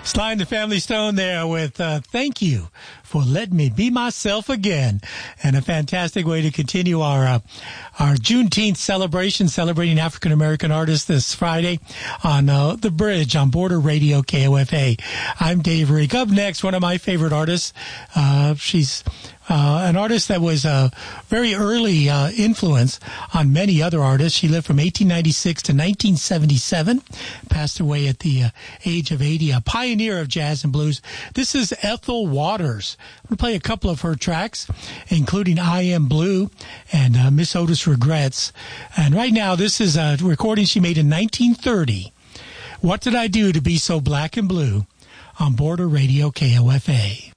Sly and the Family Stone there with thank you for letting me be myself again. And a fantastic way to continue our Juneteenth celebration, celebrating African-American artists this Friday on The Bridge on Border Radio KOFA. I'm Dave Reek. Up next, one of my favorite artists. She's an artist that was a very early influence on many other artists. She lived from 1896 to 1977, passed away at the age of 80, a pioneer of jazz and blues. This is Ethel Waters. I'm going to play a couple of her tracks, including I Am Blue and Miss Otis Regrets. And right now, this is a recording she made in 1930. What Did I Do to Be So Black and Blue on Border Radio KOFA.